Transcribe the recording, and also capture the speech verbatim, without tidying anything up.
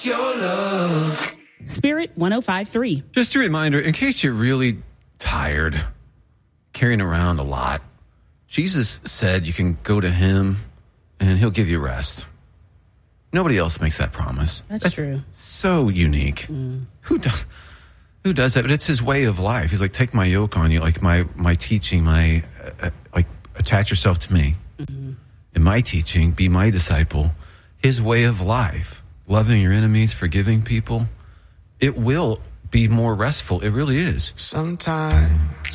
your love. Spirit one oh five point three. Just a reminder, in case you're really tired, carrying around a lot, Jesus said you can go to him and he'll give you rest. Nobody else makes that promise. That's, That's true. So unique. Mm. Who does who does that? But it's his way of life. He's like, take my yoke on you, like my my teaching, my uh, like attach yourself to me. Mm-hmm. In my teaching, be my disciple. His way of life, loving your enemies, forgiving people, it will be more restful. It really is. Sometimes